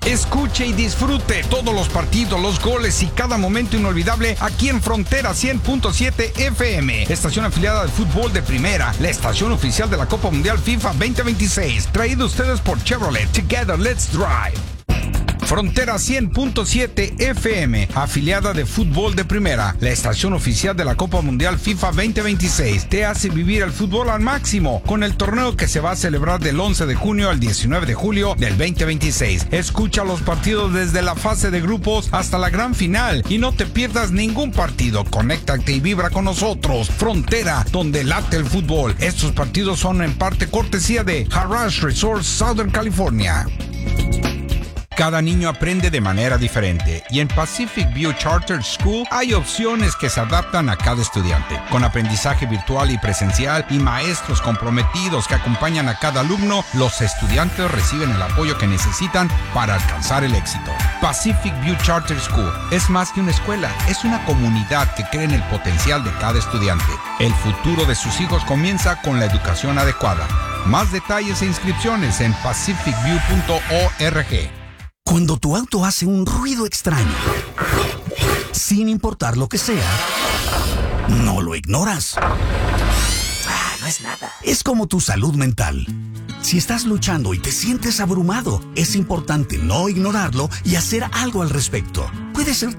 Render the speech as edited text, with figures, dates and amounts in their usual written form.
Escuche y disfrute todos los partidos, los goles y cada momento inolvidable aquí en Frontera 100.7 FM, estación afiliada de fútbol de primera, la estación oficial de la Copa Mundial FIFA 2026, traído a ustedes por Chevrolet. Together, let's drive. Frontera 100.7 FM, afiliada de fútbol de primera, la estación oficial de la Copa Mundial FIFA 2026, te hace vivir el fútbol al máximo con el torneo que se va a celebrar del 11 de junio al 19 de julio del 2026. Escucha los partidos desde la fase de grupos hasta la gran final y no te pierdas ningún partido. Conéctate y vibra con nosotros. Frontera, donde late el fútbol. Estos partidos son en parte cortesía de Harrah's Resort, Southern California. Cada niño aprende de manera diferente y en Pacific View Charter School hay opciones que se adaptan a cada estudiante. Con aprendizaje virtual y presencial y maestros comprometidos que acompañan a cada alumno, los estudiantes reciben el apoyo que necesitan para alcanzar el éxito. Pacific View Charter School es más que una escuela, es una comunidad que cree en el potencial de cada estudiante. El futuro de sus hijos comienza con la educación adecuada. Más detalles e inscripciones en pacificview.org. Cuando tu auto hace un ruido extraño, sin importar lo que sea, no lo ignoras. No es nada. Es como tu salud mental. Si estás luchando y te sientes abrumado, es importante no ignorarlo y hacer algo al respecto. Puede ser